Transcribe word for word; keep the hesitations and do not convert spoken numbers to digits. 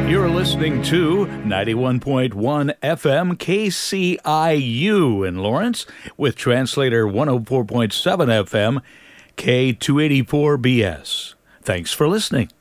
You're listening to ninety-one point one F M K C I U in Lawrence with translator one oh four point seven F M K two eighty-four B S. Thanks for listening.